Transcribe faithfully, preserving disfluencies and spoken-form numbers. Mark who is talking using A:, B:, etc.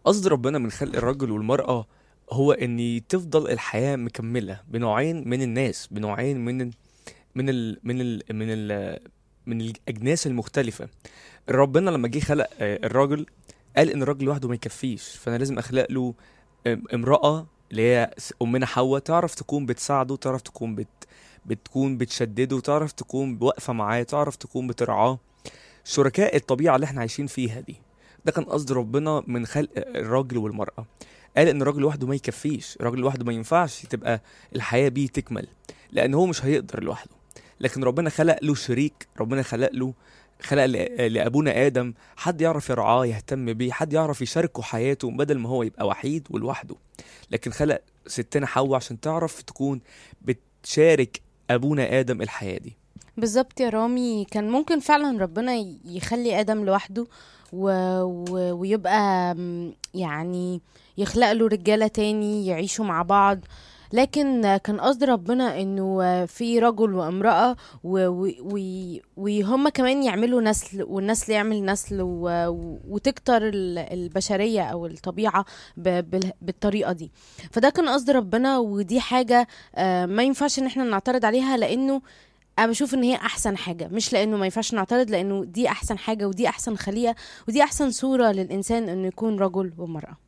A: قصد ربنا من خلق الرجل والمرأة هو ان تفضل الحياة مكملة بنوعين من الناس، بنوعين من ال من ال من ال من ال من الاجناس المختلفة. ربنا لما جه خلق آه، الراجل، قال ان الراجل لوحده ما يكفيش، فانا لازم اخلق له آم، امرأة اللي هي س- امنا حواء، تعرف تكون بتساعده، تعرف تكون بت بتكون بتشدده، تعرف تكون واقفة معاه، تعرف تكون بترعاه، شركاء الطبيعة اللي احنا عايشين فيها دي. ده كان قصد ربنا من خلق الراجل والمرأة. قال ان الراجل لوحده ما يكفيش، الراجل لوحده ما ينفعش تبقى الحياة بيه تكمل، لان هو مش هيقدر لوحده. لكن ربنا خلق له شريك، ربنا خلق له خلق ل- لأبونا آدم حد يعرف يرعاه، يهتم بيه، حد يعرف يشاركه حياته بدل ما هو يبقى وحيد ولوحده. لكن خلق ستنا حواء عشان تعرف تكون بتشارك أبونا آدم الحياة دي.
B: بالظبط يا رامي، كان ممكن فعلا ربنا ي- يخلي آدم لوحده و... و... ويبقى م، يعني يخلق له رجالة تاني يعيشوا مع بعض. لكن كان قصد ربنا انه في رجل وامرأة و... و... و... وهم كمان يعملوا نسل، والنسل يعمل نسل و... وتكتر ال- البشرية او الطبيعة ب... بال... بالطريقة دي. فده كان قصد ربنا، ودي حاجة آه، ما ينفعش ان احنا نعترض عليها، لانه انا بشوف ان هي احسن حاجه، مش لانه ما ينفعش نعترض، لانه دي احسن حاجه ودي احسن خليقه ودي احسن صوره للانسان انه يكون رجل ومراه.